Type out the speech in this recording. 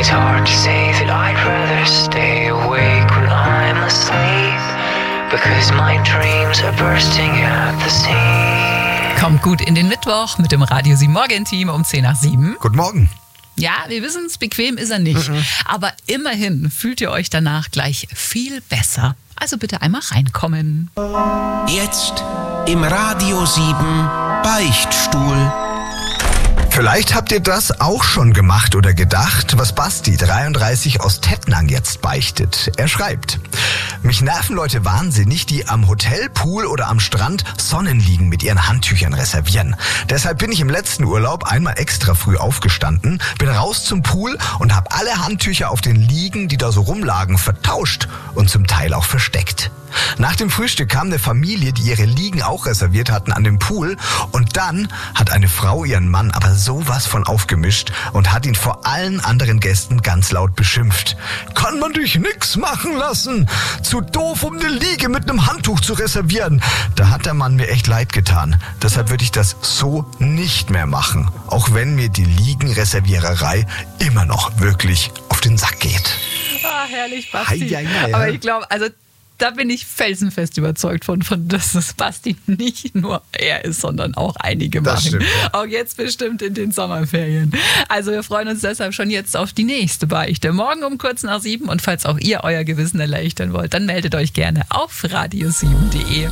It's hard to say that I'd rather stay awake when I'm asleep, because my dreams are bursting at the seams. Kommt gut in den Mittwoch mit dem Radio 7 Morgen-Team um 10 nach 7. Guten Morgen. Ja, wir wissen es, bequem ist er nicht. Aber immerhin fühlt ihr euch danach gleich viel besser. Also bitte einmal reinkommen. Jetzt im Radio 7 Beichtstuhl. Vielleicht habt ihr das auch schon gemacht oder gedacht, was Basti, 33, aus Tettnang jetzt beichtet. Er schreibt: Mich nerven Leute wahnsinnig, die am Hotelpool oder am Strand Sonnenliegen mit ihren Handtüchern reservieren. Deshalb bin ich im letzten Urlaub einmal extra früh aufgestanden, bin raus zum Pool und habe alle Handtücher auf den Liegen, die da so rumlagen, vertauscht und zum Teil auch versteckt. Nach dem Frühstück kam eine Familie, die ihre Liegen auch reserviert hatten, an den Pool, und dann hat eine Frau ihren Mann aber sowas von aufgemischt und hat ihn vor allen anderen Gästen ganz laut beschimpft. Kann man dich nix machen lassen? Zu doof, um eine Liege mit einem Handtuch zu reservieren. Da hat der Mann mir echt leid getan. Deshalb würde ich das so nicht mehr machen, auch wenn mir die Liegenreserviererei immer noch wirklich auf den Sack geht. Ah, herrlich, Basti. Hei. Aber ich glaube, also da bin ich felsenfest überzeugt von, dass das Basti nicht nur er ist, sondern auch einige machen. Das stimmt, ja. Auch jetzt bestimmt in den Sommerferien. Also wir freuen uns deshalb schon jetzt auf die nächste Beichte. Morgen um kurz nach 7. Und falls auch ihr euer Gewissen erleichtern wollt, dann meldet euch gerne auf radio7.de.